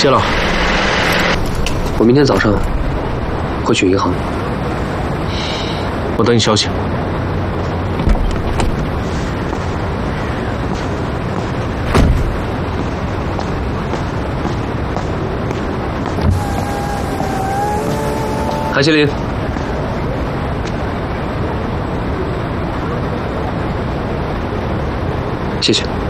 谢了。我明天早上会去银行，我等你消息。韩希林，谢谢。